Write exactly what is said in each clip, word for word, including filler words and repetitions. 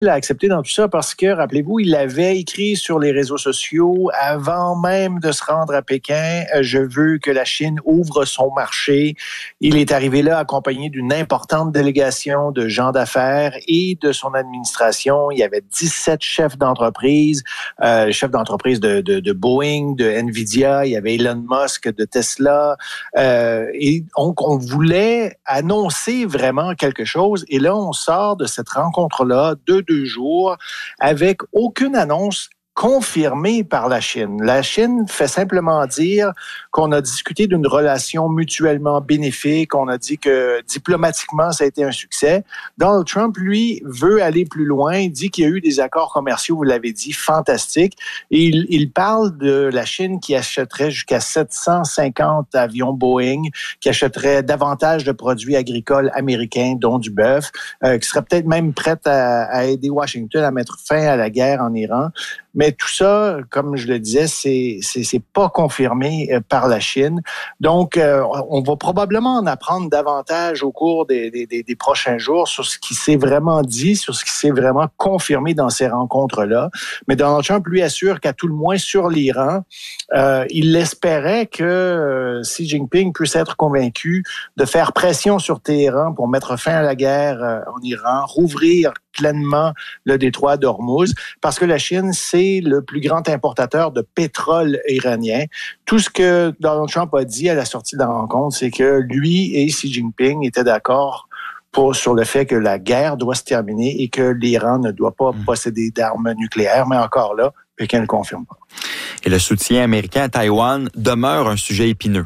Il a accepté dans tout ça parce que, rappelez-vous, il avait écrit sur les réseaux sociaux avant même de se rendre à Pékin, « Je veux que la Chine ouvre son marché ». Il est arrivé là accompagné d'une importante délégation de gens d'affaires et de son administration. Il y avait dix-sept chefs d'entreprise, euh, chefs d'entreprise de, de, de Boeing, de Nvidia, il y avait Elon Musk de Tesla. Euh, et donc, on voulait annoncer vraiment quelque chose. Et là, on sort de cette rencontre-là de deux jours avec aucune annonce confirmée par la Chine. La Chine fait simplement dire qu'on a discuté d'une relation mutuellement bénéfique, on a dit que diplomatiquement, ça a été un succès. Donald Trump, lui, veut aller plus loin, il dit qu'il y a eu des accords commerciaux, vous l'avez dit, fantastiques, et il, il parle de la Chine qui achèterait jusqu'à sept cent cinquante avions Boeing, qui achèterait davantage de produits agricoles américains, dont du bœuf, euh, qui serait peut-être même prête à, à aider Washington à mettre fin à la guerre en Iran. Mais tout ça, comme je le disais, c'est c'est, c'est pas confirmé par la Chine. Donc, euh, on va probablement en apprendre davantage au cours des, des, des prochains jours sur ce qui s'est vraiment dit, sur ce qui s'est vraiment confirmé dans ces rencontres-là. Mais Donald Trump, lui, assure qu'à tout le moins sur l'Iran, euh, il espérait que euh, Xi Jinping puisse être convaincu de faire pression sur Téhéran pour mettre fin à la guerre euh, en Iran, rouvrir pleinement le détroit d'Ormuz, parce que la Chine, c'est le plus grand importateur de pétrole iranien. Tout ce que Donald Trump a dit à la sortie de la rencontre, c'est que lui et Xi Jinping étaient d'accord pour, sur le fait que la guerre doit se terminer et que l'Iran ne doit pas mmh. posséder d'armes nucléaires, mais encore là, Pékin ne le confirme pas. Et le soutien américain à Taïwan demeure un sujet épineux.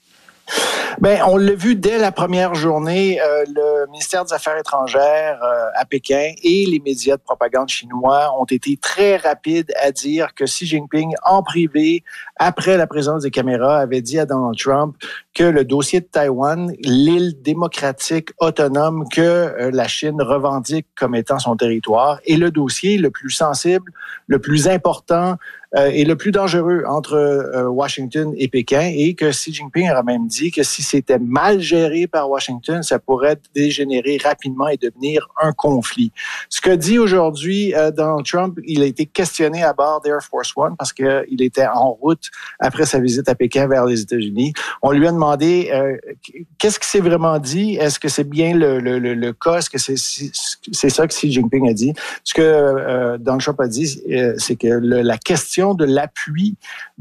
Ben, on l'a vu dès la première journée, euh, le ministère des Affaires étrangères euh, à Pékin et les médias de propagande chinois ont été très rapides à dire que Xi Jinping, en privé, après la présence des caméras, avait dit à Donald Trump que le dossier de Taïwan, l'île démocratique autonome que euh, la Chine revendique comme étant son territoire, est le dossier le plus sensible, le plus important euh, et le plus dangereux entre euh, Washington et Pékin, et que Xi Jinping a même dit que si c'était mal géré par Washington, ça pourrait dégénérer rapidement et devenir un conflit. Ce que dit aujourd'hui euh, Donald Trump, il a été questionné à bord d'Air Force One parce qu'il était en route après sa visite à Pékin vers les États-Unis. On lui a demandé euh, qu'est-ce qui s'est vraiment dit? Est-ce que c'est bien le, le, le, le cas? Est-ce que c'est, c'est ça que Xi Jinping a dit? Ce que euh, Donald Trump a dit, euh, c'est que le, la question de l'appui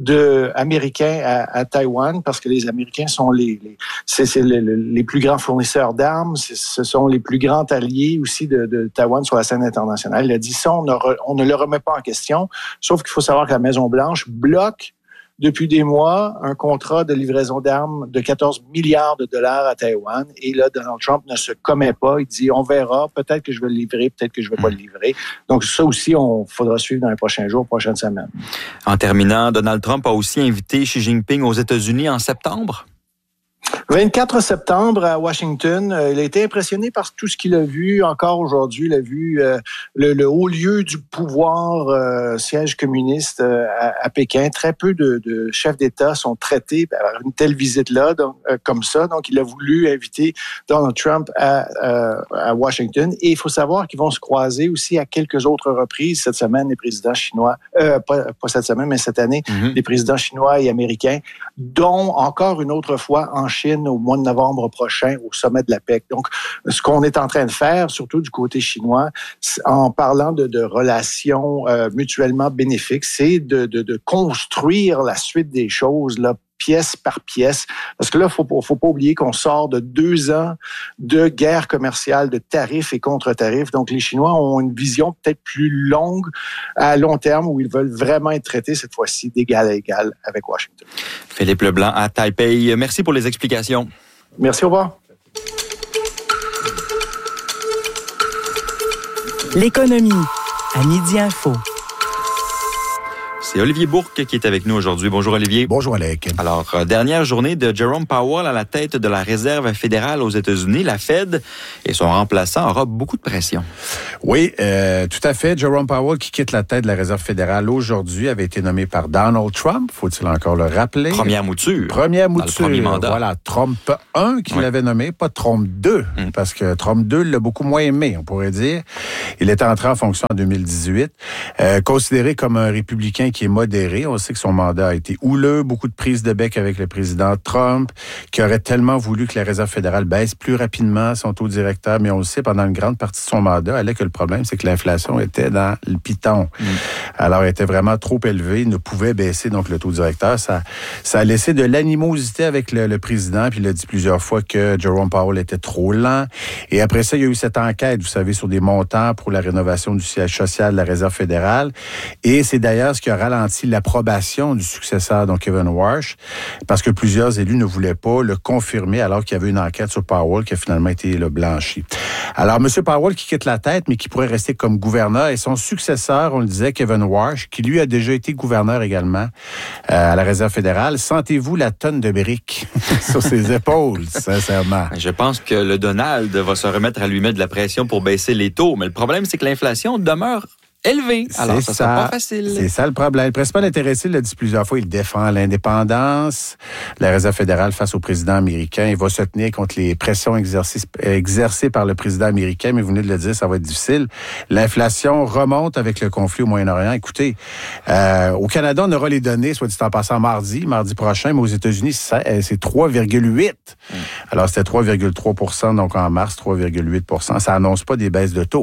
de américain à, à Taïwan, parce que les Américains sont les, les c'est, c'est les, les plus grands fournisseurs d'armes, c'est, ce sont les plus grands alliés aussi de, de Taïwan sur la scène internationale. Il a dit ça, on ne, re, on ne le remet pas en question, sauf qu'il faut savoir que la Maison-Blanche bloque depuis des mois un contrat de livraison d'armes de quatorze milliards de dollars à Taïwan. Et là, Donald Trump ne se commet pas. Il dit, on verra, peut-être que je vais le livrer, peut-être que je ne vais pas le livrer. Donc ça aussi, on faudra suivre dans les prochains jours, prochaines semaines. En terminant, Donald Trump a aussi invité Xi Jinping aux États-Unis en septembre. vingt-quatre septembre à Washington, euh, il a été impressionné par tout ce qu'il a vu. Encore aujourd'hui, il a vu euh, le, le haut lieu du pouvoir, euh, siège communiste euh, à, à Pékin. Très peu de, de chefs d'État sont traités par une telle visite-là, donc, euh, comme ça. Donc, il a voulu inviter Donald Trump à, euh, à Washington. Et il faut savoir qu'ils vont se croiser aussi à quelques autres reprises cette semaine, les présidents chinois, euh, pas, pas cette semaine, mais cette année, mm-hmm. les présidents chinois et américains, dont encore une autre fois en Chine au mois de novembre prochain au sommet de la P E C. Donc, ce qu'on est en train de faire, surtout du côté chinois, en parlant de, de relations euh, mutuellement bénéfiques, c'est de, de, de construire la suite des choses là, pièce par pièce. Parce que là, il faut, faut pas oublier qu'on sort de deux ans de guerre commerciale, de tarifs et contre-tarifs. Donc, les Chinois ont une vision peut-être plus longue à long terme où ils veulent vraiment être traités cette fois-ci d'égal à égal avec Washington. Philippe Leblanc à Taipei. Merci pour les explications. Merci, au revoir. L'économie à Midi Info. C'est Olivier Bourque qui est avec nous aujourd'hui. Bonjour Olivier. Bonjour Alec. Alors, euh, dernière journée de Jerome Powell à la tête de la Réserve fédérale aux États-Unis, la Fed, et son remplaçant aura beaucoup de pression. Oui, euh, tout à fait. Jerome Powell qui quitte la tête de la Réserve fédérale aujourd'hui avait été nommé par Donald Trump, faut-il encore le rappeler. Première mouture. Première mouture. Dans le premier mandat. Voilà, Trump un qui oui. l'avait nommé, pas Trump deux, mm. parce que Trump deux l'a beaucoup moins aimé, on pourrait dire. Il est entré en fonction en deux mille dix-huit, euh, considéré comme un républicain qui est modéré. On sait que son mandat a été houleux, beaucoup de prises de bec avec le président Trump, qui aurait tellement voulu que la Réserve fédérale baisse plus rapidement son taux directeur, mais on le sait, pendant une grande partie de son mandat, elle est que le problème, c'est que l'inflation était dans le piton. Mm. Alors, elle était vraiment trop élevée, ne pouvait baisser donc le taux directeur. Ça, ça a laissé de l'animosité avec le, le président, puis il a dit plusieurs fois que Jerome Powell était trop lent. Et après ça, il y a eu cette enquête, vous savez, sur des montants pour la rénovation du siège social de la Réserve fédérale. Et c'est d'ailleurs ce qui a ralenti l'approbation du successeur, donc Kevin Warsh, parce que plusieurs élus ne voulaient pas le confirmer alors qu'il y avait une enquête sur Powell qui a finalement été là, blanchie. Alors, M. Powell qui quitte la tête, mais qui pourrait rester comme gouverneur, et son successeur, on le disait, Kevin Warsh, qui lui a déjà été gouverneur également euh, à la Réserve fédérale. Sentez-vous la tonne de briques sur ses épaules, sincèrement? Je pense que le Donald va se remettre à lui mettre de la pression pour baisser les taux, mais le problème, c'est que l'inflation demeure élevé. Alors, ça ne sera pas facile. C'est ça le problème. Le principal intéressé l'a dit plusieurs fois, il défend l'indépendance. La Réserve fédérale face au président américain. Il va se tenir contre les pressions exercées, exercées par le président américain, mais vous venez de le dire, ça va être difficile. L'inflation remonte avec le conflit au Moyen-Orient. Écoutez, euh, au Canada, on aura les données, soit dit en passant mardi, mardi prochain, mais aux États-Unis, c'est trois virgule huit. Mmh. Alors, c'était trois virgule trois pour cent, donc en mars, trois virgule huit pour cent. Ça annonce pas des baisses de taux.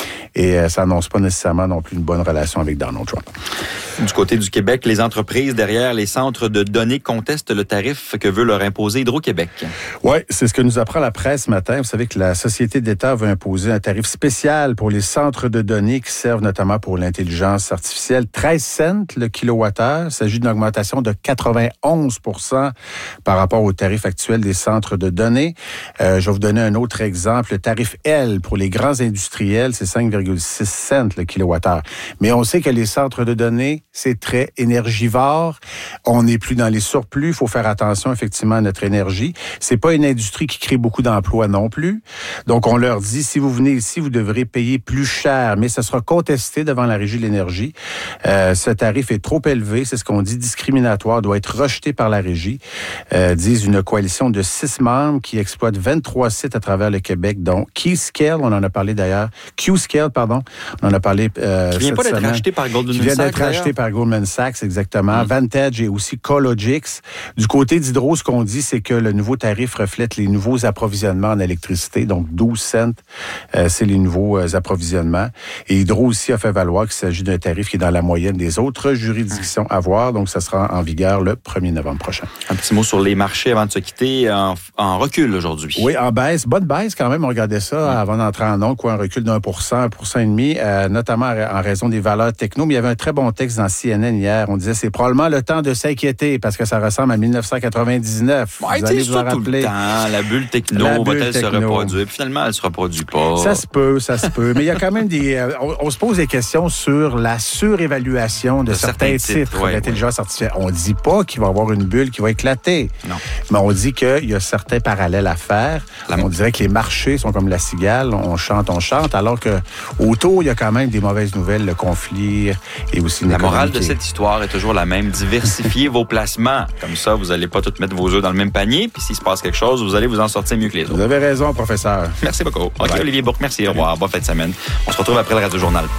Et euh, ça annonce pas nécessairement non plus une bonne relation avec Donald Trump. Du côté du Québec, les entreprises derrière les centres de données contestent le tarif que veut leur imposer Hydro-Québec. Oui, c'est ce que nous apprend la presse ce matin. Vous savez que la Société d'État veut imposer un tarif spécial pour les centres de données qui servent notamment pour l'intelligence artificielle. treize cents le kilowattheure. Il s'agit d'une augmentation de quatre-vingt-onze pour cent par rapport au tarif actuel des centres de données. Euh, je vais vous donner un autre exemple. Le tarif L pour les grands industriels, c'est cinq virgule six cents le kilowattheure. Mais on sait que les centres de données, c'est très énergivore. On n'est plus dans les surplus. Il faut faire attention, effectivement, à notre énergie. C'est pas une industrie qui crée beaucoup d'emplois non plus. Donc, on leur dit, si vous venez ici, vous devrez payer plus cher. Mais ça sera contesté devant la Régie de l'énergie. Euh, ce tarif est trop élevé. C'est ce qu'on dit discriminatoire, doit être rejeté par la Régie. Euh, disent une coalition de six membres qui exploitent vingt-trois sites à travers le Québec, dont Keyscale, on en a parlé d'ailleurs. Qscale, pardon. On en a parlé euh, Qui vient pas d'être racheté par Goldman Sachs. Qui vient d'être racheté par Goldman Sachs, exactement. Mm. Vantage et aussi Cologix. Du côté d'Hydro, ce qu'on dit, c'est que le nouveau tarif reflète les nouveaux approvisionnements en électricité. Donc, douze cents, euh, c'est les nouveaux euh, approvisionnements. Et Hydro aussi a fait valoir qu'il s'agit d'un tarif qui est dans la moyenne des autres juridictions mm. à voir. Donc, ça sera en vigueur le premier novembre prochain. Un petit mot sur les marchés avant de se quitter. En, en recul aujourd'hui. Oui, en baisse. Bonne baisse quand même. On regardait ça mm. avant d'entrer en ondes. Quoi, un recul d'un pour cent, un pour cent et demi, euh, notamment en raison des valeurs techno. Mais il y avait un très bon texte dans C N N hier. On disait c'est probablement le temps de s'inquiéter parce que ça ressemble à dix-neuf cent quatre-vingt-dix-neuf. Ouais, vous allez vous en rappeler. Tout le temps, la bulle techno va-t-elle se reproduire? Puis finalement, elle ne se reproduit pas. Ça se peut, ça se peut. Mais il y a quand même des... Euh, on, on se pose des questions sur la surévaluation de, de certains, certains titres ouais, d'intelligence ouais. artificielle. On ne dit pas qu'il va y avoir une bulle qui va éclater. Non. Mais on dit qu'il y a certains parallèles à faire. La... On dirait que les marchés sont comme la cigale. On chante, on chante. Alors que autour, il y a quand même des mauvaises nouvelles, le conflit et aussi une La morale de cette histoire est toujours la même. Diversifiez vos placements. Comme ça, vous n'allez pas tous mettre vos œufs dans le même panier. Puis s'il se passe quelque chose, vous allez vous en sortir mieux que les autres. Vous avez raison, professeur. Merci beaucoup. OK, ouais. Olivier Bourque, merci. Au revoir. Bonne fin de semaine. On se retrouve après le Radio Journal.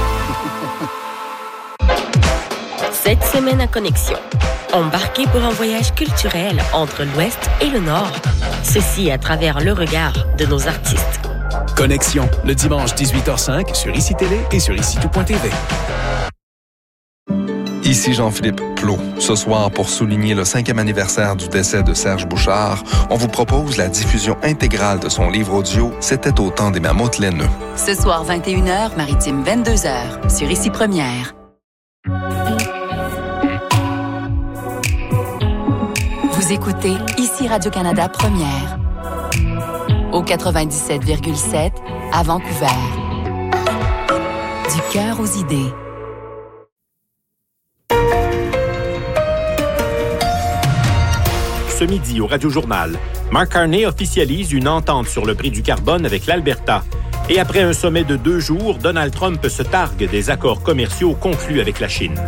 Cette semaine à Connexion. Embarquez pour un voyage culturel entre l'Ouest et le Nord. Ceci à travers le regard de nos artistes. Connexion, le dimanche dix-huit heures cinq sur I C I Télé et sur I C I tout point T V. Ici Jean-Philippe Plot. Ce soir, pour souligner le cinquième anniversaire du décès de Serge Bouchard, on vous propose la diffusion intégrale de son livre audio « C'était au temps des mammouths laineux ». Ce soir, vingt et une heures, Maritime vingt-deux heures, sur I C I Première. Vous écoutez Ici Radio-Canada Première. Au quatre-vingt-dix-sept virgule sept, à Vancouver. Du cœur aux idées. ce midi au Radio-Journal. Mark Carney officialise une entente sur le prix du carbone avec l'Alberta. Et après un sommet de deux jours, Donald Trump se targue des accords commerciaux conclus avec la Chine.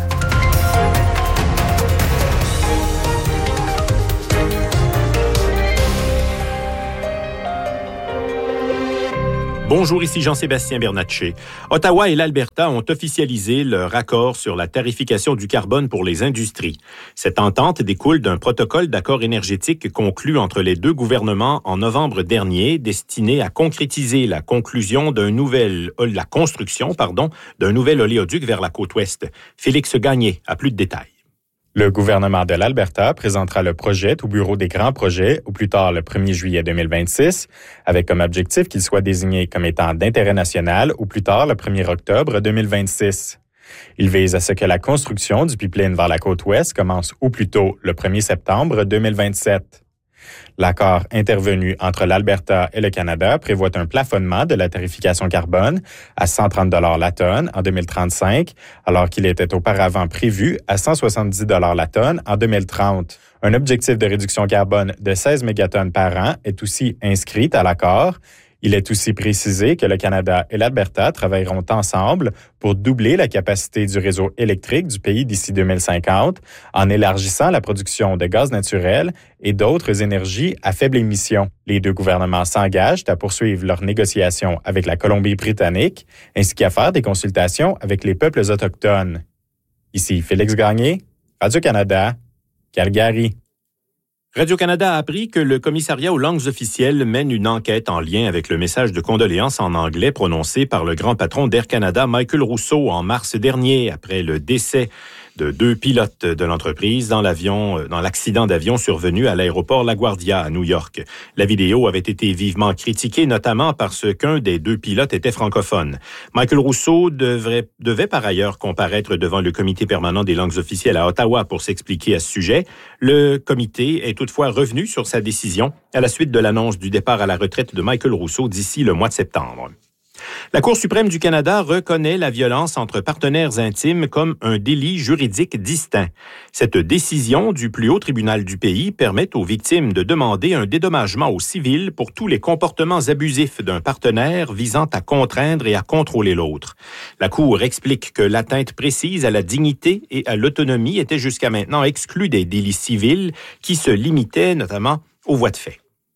Bonjour, ici Jean-Sébastien Bernatchez. Ottawa et l'Alberta ont officialisé leur accord sur la tarification du carbone pour les industries. Cette entente découle d'un protocole d'accord énergétique conclu entre les deux gouvernements en novembre dernier, destiné à concrétiser la conclusion d'un nouvel, euh, la construction, pardon, d'un nouvel oléoduc vers la côte ouest. Félix Gagné a plus de détails. Le gouvernement de l'Alberta présentera le projet au bureau des grands projets au plus tard le premier juillet deux mille vingt-six, avec comme objectif qu'il soit désigné comme étant d'intérêt national au plus tard le premier octobre deux mille vingt-six. Il vise à ce que la construction du pipeline vers la côte ouest commence au plus tôt le premier septembre deux mille vingt-sept. L'accord intervenu entre l'Alberta et le Canada prévoit un plafonnement de la tarification carbone à cent trente dollars la tonne en deux mille trente-cinq, alors qu'il était auparavant prévu à cent soixante-dix dollars la tonne en deux mille trente. Un objectif de réduction carbone de seize mégatonnes par an est aussi inscrit à l'accord. Il est aussi précisé que le Canada et l'Alberta travailleront ensemble pour doubler la capacité du réseau électrique du pays d'ici deux mille cinquante en élargissant la production de gaz naturel et d'autres énergies à faible émission. Les deux gouvernements s'engagent à poursuivre leurs négociations avec la Colombie-Britannique ainsi qu'à faire des consultations avec les peuples autochtones. Ici Félix Gagné, Radio-Canada, Calgary. Radio-Canada a appris que le commissariat aux langues officielles mène une enquête en lien avec le message de condoléances en anglais prononcé par le grand patron d'Air Canada, Michael Rousseau, en mars dernier, après le décès de deux pilotes de l'entreprise dans l'avion, dans l'accident d'avion survenu à l'aéroport LaGuardia à New York. La vidéo avait été vivement critiquée, notamment parce qu'un des deux pilotes était francophone. Michael Rousseau devrait, devait par ailleurs comparaître devant le comité permanent des langues officielles à Ottawa pour s'expliquer à ce sujet. Le comité est toutefois revenu sur sa décision à la suite de l'annonce du départ à la retraite de Michael Rousseau d'ici le mois de septembre. La Cour suprême du Canada reconnaît la violence entre partenaires intimes comme un délit juridique distinct. Cette décision du plus haut tribunal du pays permet aux victimes de demander un dédommagement au civil pour tous les comportements abusifs d'un partenaire visant à contraindre et à contrôler l'autre. La Cour explique que l'atteinte précise à la dignité et à l'autonomie était jusqu'à maintenant exclue des délits civils qui se limitaient notamment aux voies de fait.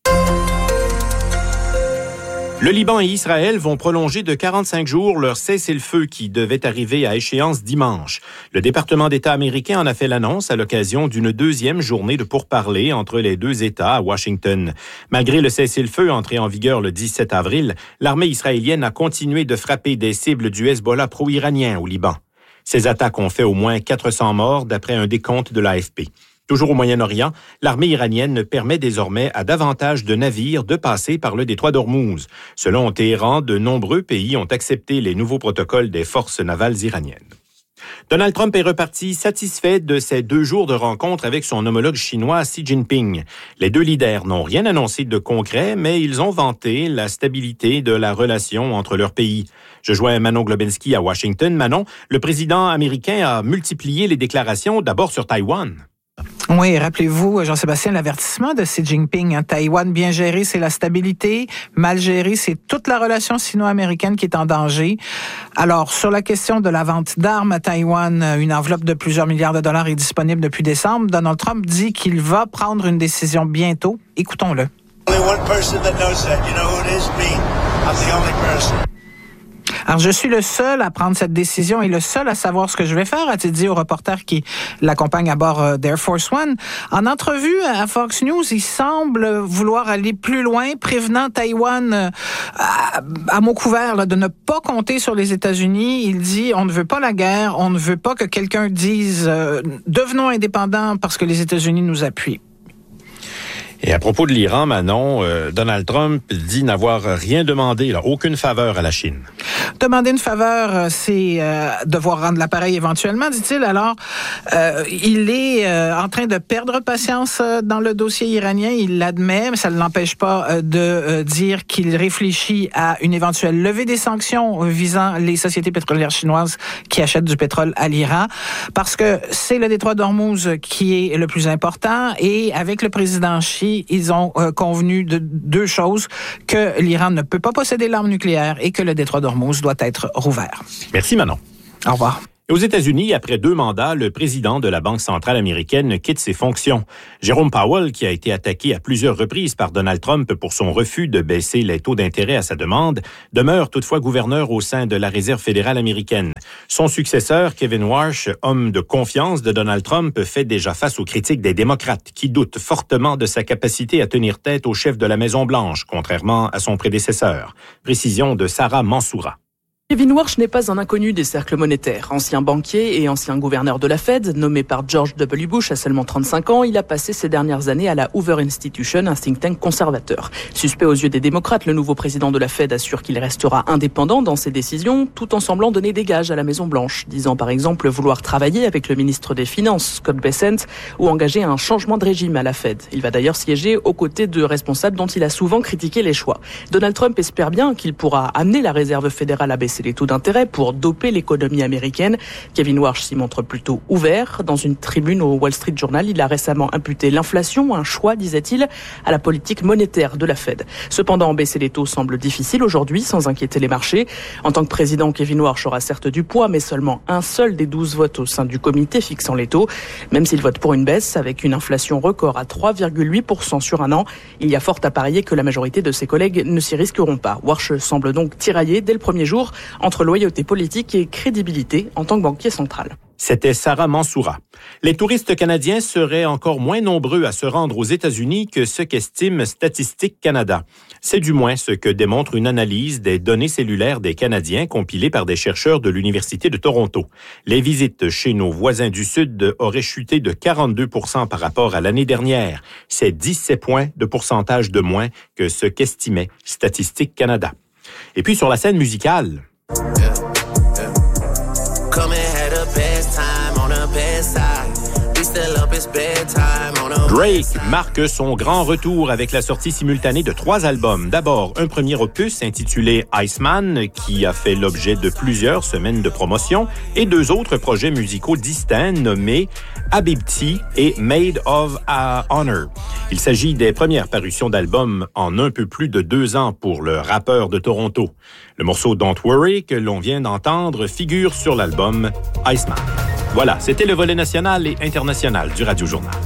Le Liban et Israël vont prolonger de quarante-cinq jours leur cessez-le-feu qui devait arriver à échéance dimanche. Le département d'État américain en a fait l'annonce à l'occasion d'une deuxième journée de pourparlers entre les deux États à Washington. Malgré le cessez-le-feu entré en vigueur le dix-sept avril, l'armée israélienne a continué de frapper des cibles du Hezbollah pro-iranien au Liban. Ces attaques ont fait au moins quatre cents morts d'après un décompte de l'A F P. Toujours au Moyen-Orient, l'armée iranienne permet désormais à davantage de navires de passer par le détroit d'Ormuz. Selon Téhéran, de nombreux pays ont accepté les nouveaux protocoles des forces navales iraniennes. Donald Trump est reparti satisfait de ses deux jours de rencontre avec son homologue chinois Xi Jinping. Les deux leaders n'ont rien annoncé de concret, mais ils ont vanté la stabilité de la relation entre leurs pays. Je joins Manon Globinski à Washington. Manon, le président américain a multiplié les déclarations d'abord sur Taïwan. Oui, rappelez-vous, Jean-Sébastien, l'avertissement de Xi Jinping. Hein, Taïwan bien géré, c'est la stabilité. Mal géré, c'est toute la relation sino-américaine qui est en danger. Alors, sur la question de la vente d'armes à Taïwan, une enveloppe de plusieurs milliards de dollars est disponible depuis décembre. Donald Trump dit qu'il va prendre une décision bientôt. Écoutons-le. Alors, je suis le seul à prendre cette décision et le seul à savoir ce que je vais faire, a-t-il dit au reporter qui l'accompagne à bord d'Air Force One. En entrevue à Fox News, il semble vouloir aller plus loin, prévenant Taïwan à, à mots couverts là, de ne pas compter sur les États-Unis. Il dit, on ne veut pas la guerre, on ne veut pas que quelqu'un dise euh, « devenons indépendants parce que les États-Unis nous appuient ». Et à propos de l'Iran, Manon, euh, Donald Trump dit n'avoir rien demandé, là, aucune faveur à la Chine. Demander une faveur, c'est euh, devoir rendre l'appareil éventuellement, dit-il. Alors, euh, il est euh, en train de perdre patience euh, dans le dossier iranien. Il l'admet, mais ça ne l'empêche pas euh, de euh, dire qu'il réfléchit à une éventuelle levée des sanctions visant les sociétés pétrolières chinoises qui achètent du pétrole à l'Iran, parce que c'est le détroit d'Ormuz qui est le plus important. Et avec le président Xi, ils ont euh, convenu de deux choses, que l'Iran ne peut pas posséder l'arme nucléaire et que le détroit d'Ormuz doit être rouvert. Merci Manon. Au revoir. Et aux États-Unis, après deux mandats, le président de la Banque centrale américaine quitte ses fonctions. Jérôme Powell, qui a été attaqué à plusieurs reprises par Donald Trump pour son refus de baisser les taux d'intérêt à sa demande, demeure toutefois gouverneur au sein de la Réserve fédérale américaine. Son successeur, Kevin Warsh, homme de confiance de Donald Trump, fait déjà face aux critiques des démocrates qui doutent fortement de sa capacité à tenir tête au chef de la Maison-Blanche, contrairement à son prédécesseur. Précision de Sarah Mansoura. Kevin Warsh n'est pas un inconnu des cercles monétaires. Ancien banquier et ancien gouverneur de la Fed, nommé par George W. Bush à seulement trente-cinq ans, il a passé ces dernières années à la Hoover Institution, un think tank conservateur. Suspect aux yeux des démocrates, le nouveau président de la Fed assure qu'il restera indépendant dans ses décisions, tout en semblant donner des gages à la Maison-Blanche, disant par exemple vouloir travailler avec le ministre des Finances, Scott Bessent, ou engager un changement de régime à la Fed. Il va d'ailleurs siéger aux côtés de responsables dont il a souvent critiqué les choix. Donald Trump espère bien qu'il pourra amener la Réserve fédérale à baisser les taux d'intérêt pour doper l'économie américaine. Kevin Warsh s'y montre plutôt ouvert. Dans une tribune au Wall Street Journal, il a récemment imputé l'inflation, un choix, disait-il, à la politique monétaire de la Fed. Cependant, baisser les taux semble difficile aujourd'hui, sans inquiéter les marchés. En tant que président, Kevin Warsh aura certes du poids, mais seulement un seul des douze votes au sein du comité fixant les taux. Même s'il vote pour une baisse, avec une inflation record à trois virgule huit pour cent sur un an, il y a fort à parier que la majorité de ses collègues ne s'y risqueront pas. Warsh semble donc tiraillé dès le premier jour entre loyauté politique et crédibilité en tant que banquier central. C'était Sarah Mansoura. Les touristes canadiens seraient encore moins nombreux à se rendre aux États-Unis que ce qu'estime Statistique Canada. C'est du moins ce que démontre une analyse des données cellulaires des Canadiens compilées par des chercheurs de l'Université de Toronto. Les visites chez nos voisins du Sud auraient chuté de quarante-deux pour cent par rapport à l'année dernière. C'est dix-sept points de pourcentage de moins que ce qu'estimait Statistique Canada. Et puis sur la scène musicale... Yeah, yeah. Come and had the best time on the best side. We still up, it's bedtime on the Drake marque son grand retour avec la sortie simultanée de trois albums. D'abord, un premier opus intitulé Iceman, qui a fait l'objet de plusieurs semaines de promotion, et deux autres projets musicaux distincts nommés Habibti et Made of Honor. Il s'agit des premières parutions d'albums en un peu plus de deux ans pour le rappeur de Toronto. Le morceau Don't Worry que l'on vient d'entendre figure sur l'album Iceman. Voilà, c'était le volet national et international du Radio Journal.